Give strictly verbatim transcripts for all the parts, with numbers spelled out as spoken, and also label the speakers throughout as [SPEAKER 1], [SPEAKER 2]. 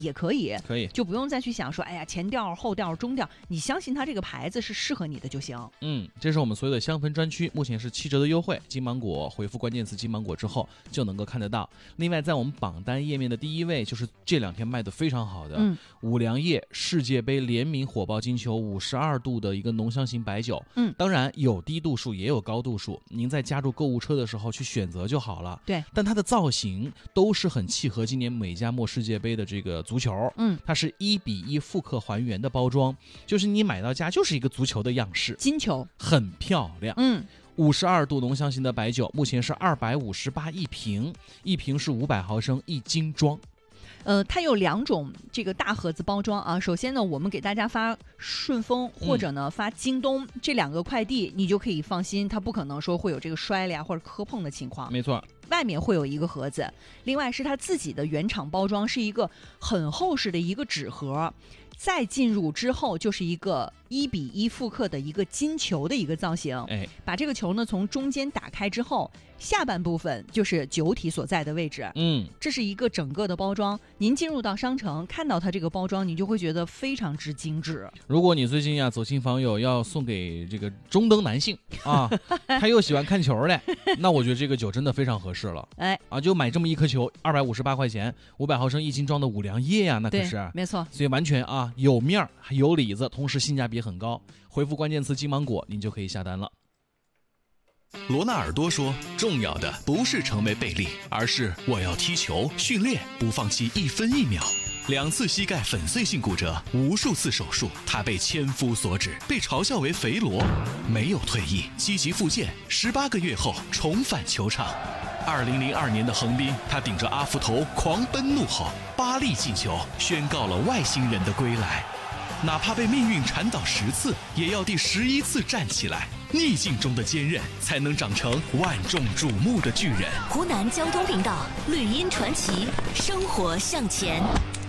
[SPEAKER 1] 也可以，
[SPEAKER 2] 可以，
[SPEAKER 1] 就不用再去想说，哎呀，前调、后调、中调，你相信它这个牌子是适合你的就行。
[SPEAKER 2] 嗯，这是我们所有的香氛专区，目前是七折的优惠，金芒果回复关键词金芒果之后就能够看得到。另外，在我们榜单页面的第一位就是这两天卖的非常好的、嗯、五粮液世界杯联名火爆金球五十二度的一个浓香型白酒。嗯，当然有低度数也有高度数，您在加入购物车的时候去选择就好了。
[SPEAKER 1] 对，
[SPEAKER 2] 但它的造型都是很契合今年美加墨世界杯的这个足球。嗯，它是一比一复刻还原的包装，就是你买到家就是一个足球的样式，
[SPEAKER 1] 金球
[SPEAKER 2] 很漂亮。嗯，五十二度浓香型的白酒目前是二百五十八一瓶，一瓶是五百毫升一斤装。
[SPEAKER 1] 呃，它有两种这个大盒子包装啊。首先呢，我们给大家发顺丰或者呢、嗯、发京东这两个快递，你就可以放心，它不可能说会有这个摔了呀或者磕碰的情况。
[SPEAKER 2] 没错，
[SPEAKER 1] 外面会有一个盒子，另外是它自己的原厂包装，是一个很厚实的一个纸盒，再进入之后就是一个一比一复刻的一个金球的一个造型。哎，把这个球呢从中间打开之后，下半部分就是酒体所在的位置。嗯，这是一个整个的包装。您进入到商城看到它这个包装，你就会觉得非常之精致。
[SPEAKER 2] 如果你最近呀走亲访友要送给这个中等男性啊，他又喜欢看球嘞，那我觉得这个酒真的非常合适了。哎，啊，就买这么一颗球，二百五十八块钱，五百毫升一斤装的五粮液呀，那可是
[SPEAKER 1] 没错。
[SPEAKER 2] 所以完全啊有面还有里子，同时性价比很高。回复关键词金芒果，您就可以下单了。
[SPEAKER 3] 罗纳尔多说，重要的不是成为贝利，而是我要踢球训练，不放弃一分一秒。两次膝盖粉碎性骨折，无数次手术，他被千夫所指，被嘲笑为肥罗，没有退役，积极复健，十八个月后重返球场。二零零二年的横滨，他顶着阿福头狂奔怒吼，八粒进球宣告了外星人的归来。哪怕被命运缠倒十次，也要第十一次站起来。逆境中的坚韧，才能长成万众瞩目的巨人。
[SPEAKER 4] 湖南交通频道绿茵传奇，生活向前。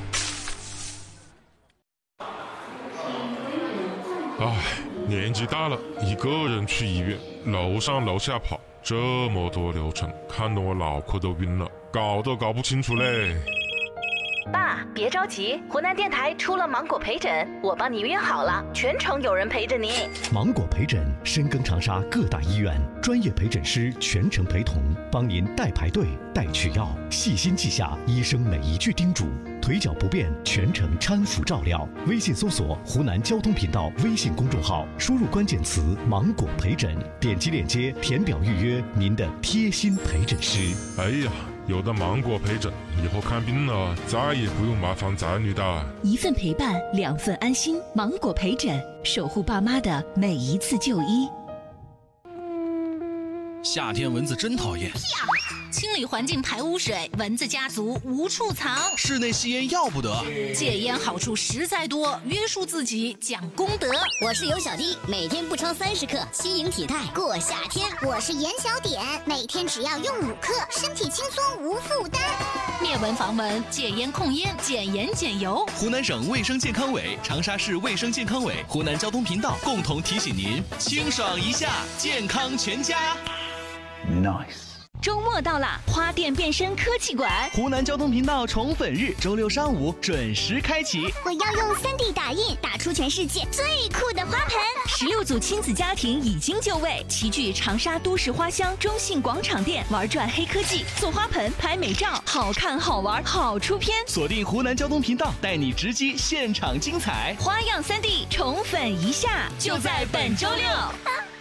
[SPEAKER 5] 唉，年纪大了，一个人去医院，楼上楼下跑，这么多流程，看得我脑壳都晕了，搞都搞不清楚嘞。
[SPEAKER 6] 爸，别着急，湖南电台出了芒果陪诊，我帮你约好了，全程有人陪着你。
[SPEAKER 7] 芒果陪诊深耕长沙各大医院，专业陪诊师全程陪同，帮您代排队、代取药，细心记下医生每一句叮嘱，腿脚不便全程搀扶照料。微信搜索湖南交通频道微信公众号，输入关键词芒果陪诊，点击链接填表预约您的贴心陪诊师。
[SPEAKER 5] 哎呀，有的芒果陪诊，以后看病了再也不用麻烦仔女的。
[SPEAKER 4] 一份陪伴，两份安心。芒果陪诊，守护爸妈的每一次就医。
[SPEAKER 3] 夏天蚊子真讨厌，
[SPEAKER 8] 清理环境排污水，蚊子家族无处藏。
[SPEAKER 3] 室内吸烟要不得，
[SPEAKER 8] 戒烟好处实在多，约束自己讲功德。
[SPEAKER 9] 我是尤小弟，每天不超三十克，轻盈体态过夏天。
[SPEAKER 10] 我是严小点，每天只要用五克，身体轻松无负担。
[SPEAKER 8] 灭蚊防蚊，戒烟控烟，减盐减油。
[SPEAKER 3] 湖南省卫生健康委、长沙市卫生健康委、湖南交通频道共同提醒您：清爽一下，健康全家。
[SPEAKER 11] Nice。
[SPEAKER 4] 周末到了，花店变身科技馆，
[SPEAKER 12] 湖南交通频道宠粉日，周六上午准时开启。
[SPEAKER 10] 我要用 三 D 打印打出全世界最酷的花盆。
[SPEAKER 4] 十六组亲子家庭已经就位，齐聚长沙都市花乡中信广场店，玩转黑科技，做花盆，拍美照，好看好玩好出片。
[SPEAKER 12] 锁定湖南交通频道，带你直击现场精彩。
[SPEAKER 4] 花样 三 D 宠粉一下，就在本周六。